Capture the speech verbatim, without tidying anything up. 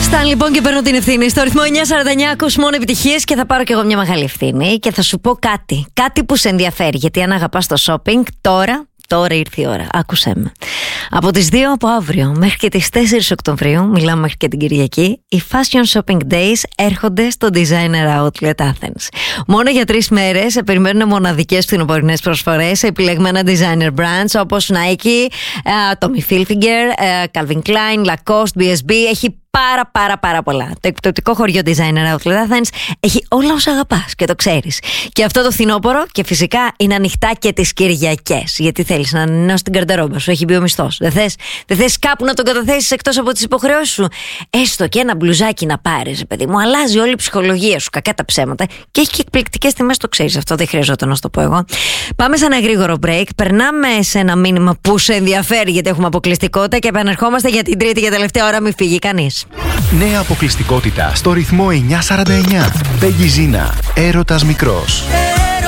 Σταν λοιπόν και παίρνω την ευθύνη. Στο ρυθμό εννιά σαράντα εννιά ακούς μόνο επιτυχίες και θα πάρω κι εγώ μια μεγάλη ευθύνη και θα σου πω κάτι. Κάτι που σε ενδιαφέρει. Γιατί αν αγαπάς το shopping, τώρα, τώρα ήρθε η ώρα. Άκουσέ με. Από τις δύο από αύριο μέχρι και τις τέσσερις Οκτωβρίου, μιλάμε μέχρι και την Κυριακή, οι Fashion Shopping Days έρχονται στο Designer Outlet Athens. Μόνο για τρεις μέρες σε περιμένουν μοναδικές φθινοπορεινές προσφορές σε επιλεγμένα designer brands όπως Nike, Tommy Hilfiger, Calvin Klein, Lacoste, μπι ες μπι. Έχει πάρα πάρα πάρα πολλά. Το εκπτωτικό χωριό Designer Outlet Athens έχει όλα όσα αγαπάς και το ξέρεις. Και αυτό το φθινόπωρο και φυσικά είναι ανοιχτά και τις Κυριακές. Γιατί θέλεις να ανανεώσεις την καρταρόμπα σου, έχει μπει ο μισθός. Δεν θες, δεν θες κάπου να τον καταθέσεις εκτός από τις υποχρεώσεις σου. Έστω και ένα μπλουζάκι να πάρεις, παιδί μου, αλλάζει όλη η ψυχολογία σου, κακά τα ψέματα. Και έχει και εκπληκτικές τιμές, το ξέρεις αυτό, δεν χρειαζόταν να σου το πω εγώ. Πάμε σε ένα γρήγορο break. Περνάμε σε ένα μήνυμα που σε ενδιαφέρει γιατί έχουμε αποκλειστικότητα και επανερχόμαστε για την τρίτη και τελευταία ώρα, μην φύγει κανείς. Νέα αποκλειστικότητα στο ρυθμό εννιά σαράντα εννιά. Πέγγι Ζίνα, έρωτας μικρός.